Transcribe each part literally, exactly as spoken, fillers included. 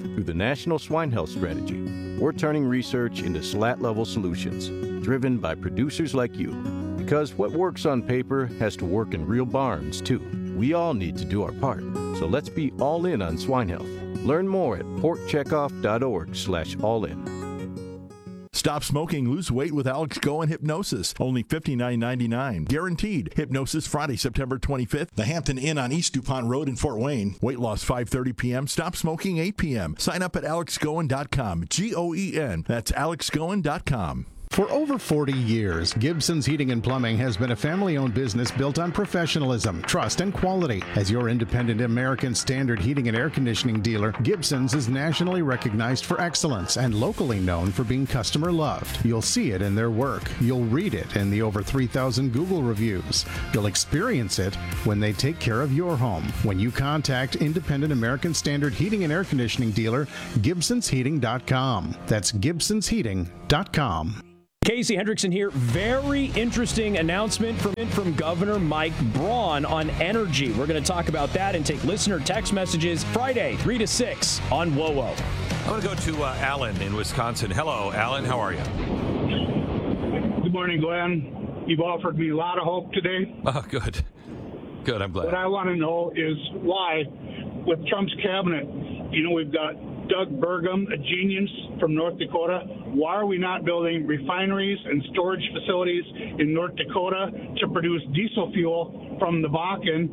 through the National Swine Health Strategy. We're turning research into SLAT-level solutions, driven by producers like you. Because what works on paper has to work in real barns, too. We all need to do our part. So let's be all in on swine health. Learn more at porkcheckoff.org slash all in. Stop smoking, lose weight with Alex Cohen Hypnosis. Only fifty-nine ninety-nine. Guaranteed. Hypnosis Friday, September twenty-fifth. The Hampton Inn on East DuPont Road in Fort Wayne. Weight loss five thirty p.m. Stop smoking eight p.m. Sign up at alex goen dot com. G O E N. That's alex goen dot com. For over forty years, Gibson's Heating and Plumbing has been a family-owned business built on professionalism, trust, and quality. As your independent American Standard heating and air conditioning dealer, Gibson's is nationally recognized for excellence and locally known for being customer loved. You'll see it in their work. You'll read it in the over three thousand Google reviews. You'll experience it when they take care of your home. When you contact independent American Standard heating and air conditioning dealer, gibsons heating dot com. That's gibsons heating dot com. Casey Hendrickson here. Very interesting announcement from, from Governor Mike Braun on energy. We're going to talk about that and take listener text messages Friday, three to six on W O W. I want to go to uh, Alan in Wisconsin. Hello, Alan. How are you? Good morning, Glenn. You've offered me a lot of hope today. Oh, good. Good. I'm glad. What I want to know is why, with Trump's cabinet, you know, we've got Doug Burgum, a genius from North Dakota. Why are we not building refineries and storage facilities in North Dakota to produce diesel fuel from the Bakken?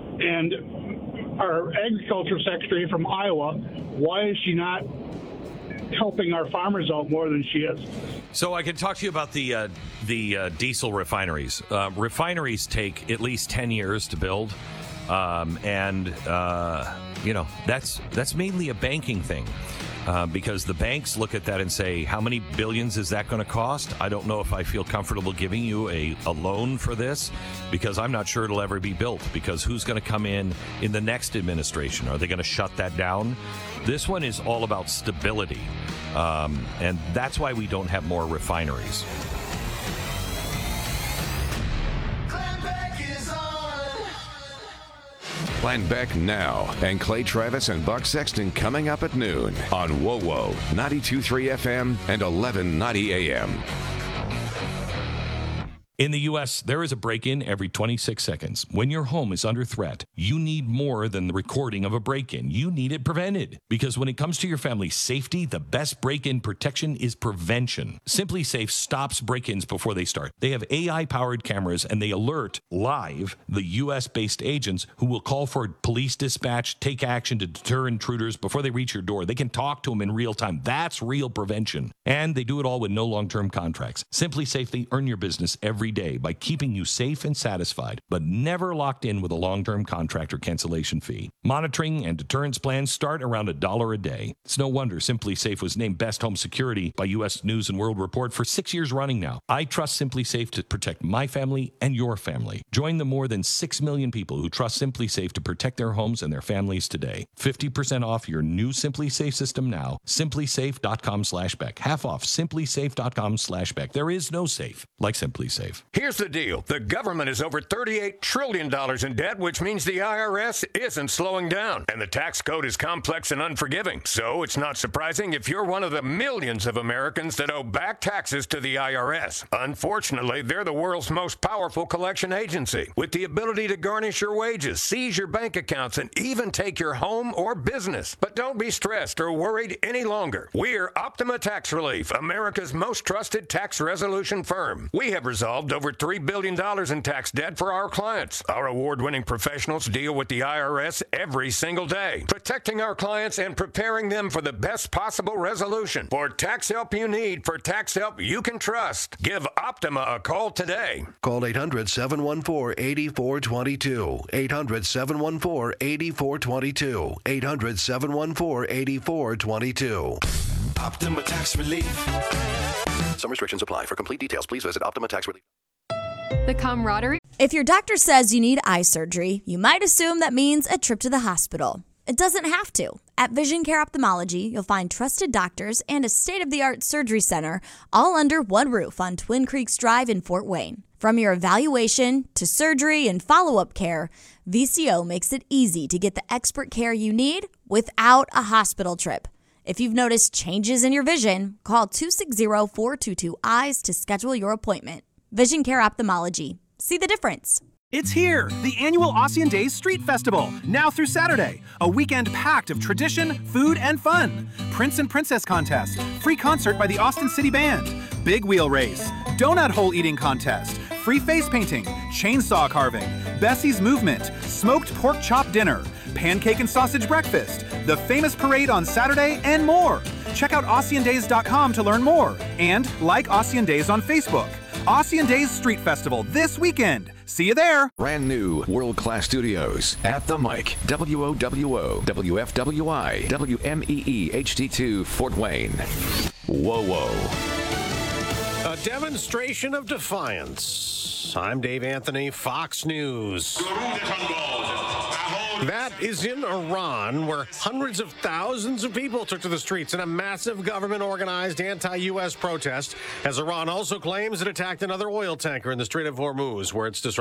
And our agriculture secretary from Iowa, why is she not helping our farmers out more than she is? So I can talk to you about the uh, the uh, diesel refineries. Uh, refineries take at least ten years to build. Um, and, uh, you know, that's that's mainly a banking thing uh, because the banks look at that and say, how many billions is that going to cost? I don't know if I feel comfortable giving you a, a loan for this because I'm not sure it'll ever be built because who's going to come in in the next administration? Are they going to shut that down? This one is all about stability. Um, and that's why we don't have more refineries. Glenn Beck now, and Clay Travis and Buck Sexton coming up at noon on W O W ninety-two point three F M and eleven ninety A M. In the U S, there is a break-in every twenty-six seconds. When your home is under threat, you need more than the recording of a break-in. You need it prevented. Because when it comes to your family's safety, the best break-in protection is prevention. Simply Safe stops break-ins before they start. They have A I-powered cameras, and they alert live the U S-based agents who will call for police dispatch, take action to deter intruders before they reach your door. They can talk to them in real time. That's real prevention. And they do it all with no long-term contracts. Simply Safe, they earn your business every day by keeping you safe and satisfied, but never locked in with a long-term contract or cancellation fee. Monitoring and deterrence plans start around a dollar a day. It's no wonder Simply Safe was named Best Home Security by U S News and World Report for six years running now. I trust Simply Safe to protect my family and your family. Join the more than six million people who trust Simply Safe to protect their homes and their families today. fifty percent off your new Simply Safe system now. simply safe dot com slash Beck. Half off simply safe dot com slash Beck. There is no safe like Simply Safe. Here's the deal. The government is over thirty-eight trillion dollars in debt, which means the I R S isn't slowing down. And the tax code is complex and unforgiving. So it's not surprising if you're one of the millions of Americans that owe back taxes to the I R S. Unfortunately, they're the world's most powerful collection agency, with the ability to garnish your wages, seize your bank accounts, and even take your home or business. But don't be stressed or worried any longer. We're Optima Tax Relief, America's most trusted tax resolution firm. We have resolved over three billion dollars in tax debt for our clients. Our award-winning professionals deal with the I R S every single day, protecting our clients and preparing them for the best possible resolution. For tax help you need, for tax help you can trust, give Optima a call today. Call eight hundred, seven one four, eight four two two. eight hundred, seven one four, eight four two two. eight hundred, seven one four, eight four two two. Optima Tax Relief. Some restrictions apply. For complete details, please visit Optima Tax Relief. The camaraderie. If your doctor says you need eye surgery, you might assume that means a trip to the hospital. It doesn't have to. At Vision Care Ophthalmology, you'll find trusted doctors and a state-of-the-art surgery center all under one roof on Twin Creeks Drive in Fort Wayne. From your evaluation to surgery and follow-up care, V C O makes it easy to get the expert care you need without a hospital trip. If you've noticed changes in your vision, call two six zero, four two two, eyes to schedule your appointment. Vision Care Ophthalmology. See the difference. It's here, the annual Ossian Days Street Festival, now through Saturday. A weekend packed of tradition, food, and fun. Prince and Princess Contest, free concert by the Austin City Band, Big Wheel Race, Donut Hole Eating Contest, free face painting, chainsaw carving, Bessie's Movement, smoked pork chop dinner, pancake and sausage breakfast, the famous parade on Saturday, and more. Check out Ossian Days dot com to learn more, and like Ossian Days on Facebook. Ossian Days Street Festival this weekend. See you there. Brand new world-class studios at the mic. W O W O, W F W I, W M E E H D two, Fort Wayne. Whoa, whoa. A demonstration of defiance. I'm Dave Anthony, Fox News. That is in Iran, where hundreds of thousands of people took to the streets in a massive government-organized anti-U S protest, as Iran also claims it attacked another oil tanker in the Strait of Hormuz, where it's disrupted.